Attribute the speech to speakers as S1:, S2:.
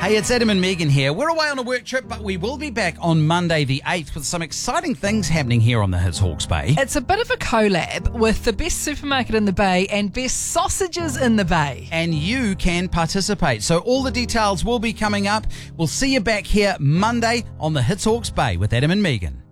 S1: Hey, it's Adam and Megan here. We're away on a work trip, but we will be back on Monday the 8th with some exciting things happening here on the Hits Hawke's Bay.
S2: It's a bit of a collab with the best supermarket in the Bay and best sausages in the Bay.
S1: And you can participate. So all the details will be coming up. We'll see you back here Monday on the Hits Hawke's Bay with Adam and Megan.